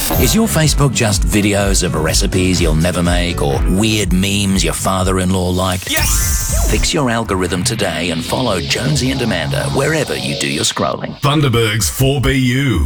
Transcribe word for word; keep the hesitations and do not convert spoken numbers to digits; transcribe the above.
Is your Facebook just videos of recipes you'll never make or weird memes your father-in-law like? Yes! Fix your algorithm today and follow Jonesy and Amanda wherever you do your scrolling. Thunderberg's four B U.